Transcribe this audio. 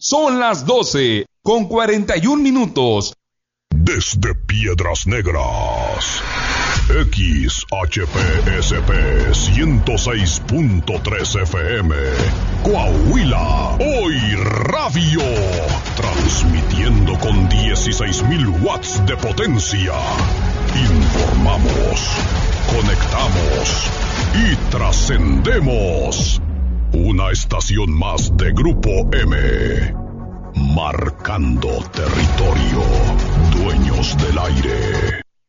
Son las 12:41. Desde Piedras Negras, XHPSP 106.3 FM, Coahuila, Hoy Radio, transmitiendo con 16,000 watts de potencia. Informamos, conectamos y trascendemos. Una estación más de Grupo M. Marcando territorio. Dueños del aire.